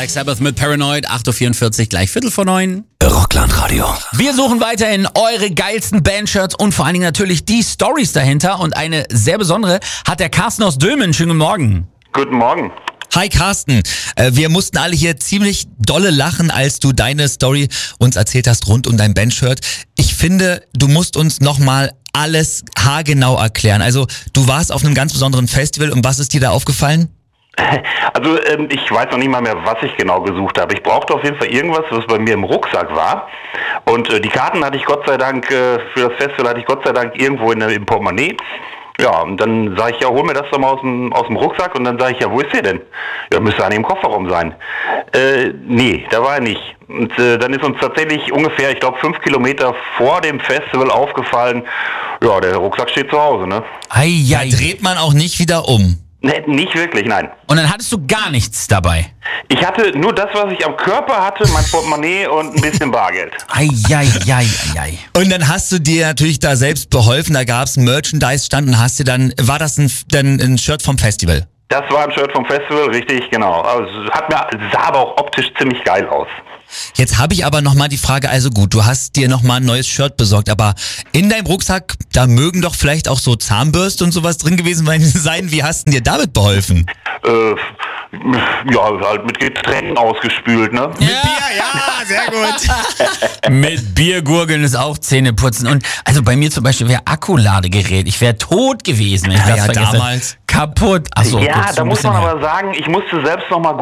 Black Sabbath mit Paranoid, 8.44 Uhr, gleich 8:45. Rockland-Radio. Wir suchen weiterhin eure geilsten Bandshirts und vor allen Dingen natürlich die Storys dahinter. Und eine sehr besondere hat der Carsten aus Dülmen. Schönen guten Morgen. Guten Morgen. Hi Carsten, wir mussten alle hier ziemlich dolle lachen, als du deine Story uns erzählt hast rund um dein Bandshirt. Ich finde, du musst uns nochmal alles haargenau erklären. Also du warst auf einem ganz besonderen Festival und was ist dir da aufgefallen? Also ich weiß noch nicht mal mehr, was ich genau gesucht habe. Ich brauchte auf jeden Fall irgendwas, was bei mir im Rucksack war. Und die Karten hatte ich Gott sei Dank, für das Festival hatte ich Gott sei Dank irgendwo im Portemonnaie. Ja, und dann sage ich, ja, hol mir das doch mal aus dem Rucksack. Und dann sage ich, ja, wo ist der denn? Ja, müsste an dem Kofferraum sein. Nee, da war er nicht. Und dann ist uns tatsächlich ungefähr, ich glaube 5 Kilometer vor dem Festival aufgefallen, ja, der Rucksack steht zu Hause, ne? Da dreht man auch nicht wieder um. Nee, nicht wirklich, nein. Und dann hattest du gar nichts dabei. Ich hatte nur das, was ich am Körper hatte, mein Portemonnaie und ein bisschen Bargeld. Eieieiei. Und dann hast du dir natürlich da selbst beholfen, da gab's einen Merchandise-Stand und hast dir dann, war das ein Shirt vom Festival? Das war ein Shirt vom Festival, richtig, genau. Also, sah aber auch optisch ziemlich geil aus. Jetzt habe ich aber nochmal die Frage, also gut, du hast dir nochmal ein neues Shirt besorgt, aber in deinem Rucksack, da mögen doch vielleicht auch so Zahnbürste und sowas drin gewesen sein. Wie hast du dir damit beholfen? Ja, halt mit Getränken ausgespült, ne? Mit Bier, ja, sehr gut. Mit Biergurgeln ist auch Zähneputzen. Und also bei mir zum Beispiel wäre Akkuladegerät. Ich wäre tot gewesen, wenn ich das vergesse. Damals. Kaputt. Achso, Ja, gut, so da ein muss bisschen man her. aber sagen, ich musste selbst nochmal